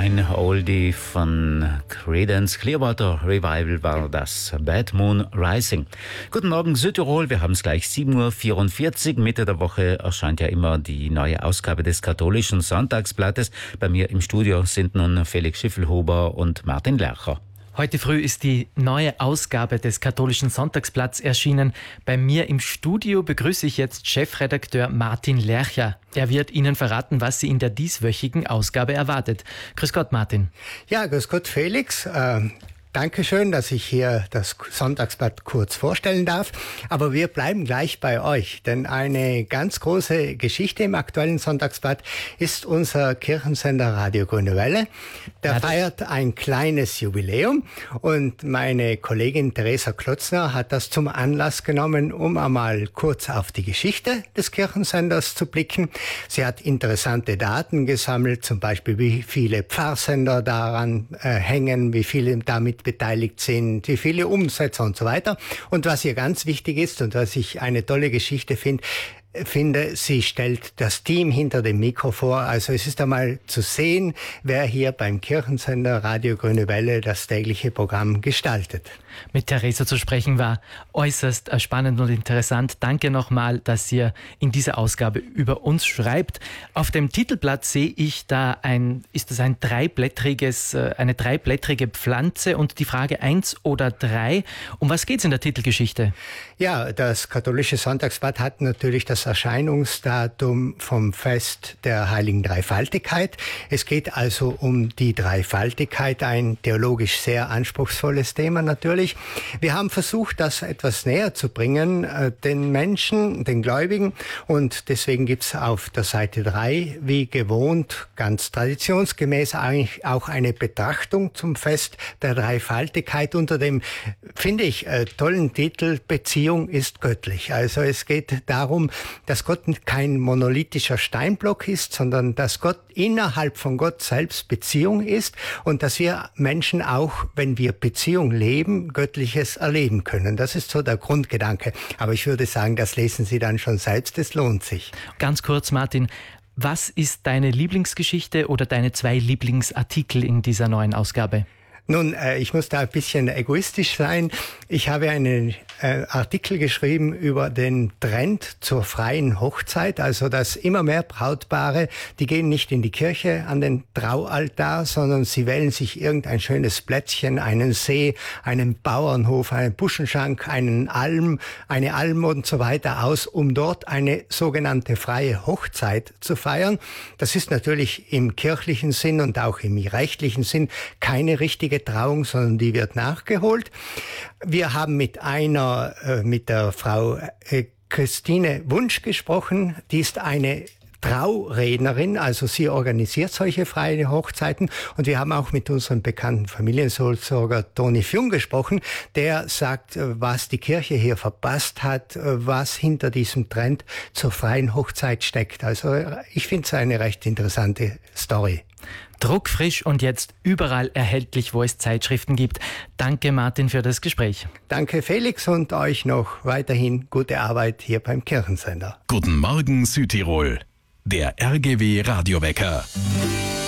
Ein Oldie von Creedence Clearwater Revival war das, Bad Moon Rising. Guten Morgen Südtirol, wir haben es gleich 7.44 Uhr. Mitte der Woche erscheint ja immer die neue Ausgabe des katholischen Sonntagsblattes. Bei mir im Studio sind nun Felix Schiffelhuber und Martin Lercher. Heute früh ist die neue Ausgabe des katholischen Sonntagsblatts erschienen. Bei mir im Studio begrüße ich jetzt Chefredakteur Martin Lercher. Er wird Ihnen verraten, was Sie in der dieswöchigen Ausgabe erwartet. Grüß Gott, Martin. Ja, grüß Gott, Felix. Dankeschön, dass ich hier das Sonntagsblatt kurz vorstellen darf. Aber wir bleiben gleich bei euch, denn eine ganz große Geschichte im aktuellen Sonntagsblatt ist unser Kirchensender Radio Grüne Welle. Der feiert ein kleines Jubiläum und meine Kollegin Theresa Klotzner hat das zum Anlass genommen, um einmal kurz auf die Geschichte des Kirchensenders zu blicken. Sie hat interessante Daten gesammelt, zum Beispiel wie viele Pfarrsender daran hängen, wie viele damit beteiligt sind, wie viele Umsätze und so weiter. Und was hier ganz wichtig ist und was ich eine tolle Geschichte finde, sie stellt das Team hinter dem Mikro vor. Also es ist einmal zu sehen, wer hier beim Kirchensender Radio Grüne Welle das tägliche Programm gestaltet. Mit Theresa zu sprechen war äußerst spannend und interessant. Danke nochmal, dass ihr in dieser Ausgabe über uns schreibt. Auf dem Titelblatt sehe ich da eine dreiblättrige Pflanze und die Frage 1 oder 3. Um was geht's in der Titelgeschichte? Ja, das katholische Sonntagsblatt hat natürlich das Erscheinungsdatum vom Fest der Heiligen Dreifaltigkeit. Es geht also um die Dreifaltigkeit, ein theologisch sehr anspruchsvolles Thema natürlich. Wir haben versucht, das etwas näher zu bringen, den Menschen, den Gläubigen. Und deswegen gibt's auf der Seite 3, wie gewohnt, ganz traditionsgemäß eigentlich auch eine Betrachtung zum Fest der Dreifaltigkeit unter dem, finde ich, tollen Titel Beziehung ist göttlich. Also es geht darum, dass Gott kein monolithischer Steinblock ist, sondern dass Gott innerhalb von Gott selbst Beziehung ist und dass wir Menschen auch, wenn wir Beziehung leben, Göttliches erleben können. Das ist so der Grundgedanke. Aber ich würde sagen, das lesen Sie dann schon selbst, es lohnt sich. Ganz kurz, Martin, was ist deine Lieblingsgeschichte oder deine 2 Lieblingsartikel in dieser neuen Ausgabe? Nun, ich muss da ein bisschen egoistisch sein. Ich habe einen Artikel geschrieben über den Trend zur freien Hochzeit, also dass immer mehr Brautpaare, die gehen nicht in die Kirche an den Traualtar, sondern sie wählen sich irgendein schönes Plätzchen, einen See, einen Bauernhof, einen Buschenschank, eine Alm und so weiter aus, um dort eine sogenannte freie Hochzeit zu feiern. Das ist natürlich im kirchlichen Sinn und auch im rechtlichen Sinn keine richtige Trauung, sondern die wird nachgeholt. Wir haben mit der Frau Christine Wunsch gesprochen. Die ist eine Traurednerin, also sie organisiert solche freie Hochzeiten. Und wir haben auch mit unserem bekannten Familienseelsorger Toni Fjung gesprochen, der sagt, was die Kirche hier verpasst hat, was hinter diesem Trend zur freien Hochzeit steckt. Also ich finde es eine recht interessante Story. Druckfrisch und jetzt überall erhältlich, wo es Zeitschriften gibt. Danke, Martin, für das Gespräch. Danke, Felix, und euch noch weiterhin gute Arbeit hier beim Kirchensender. Guten Morgen, Südtirol. Der RGW Radiowecker.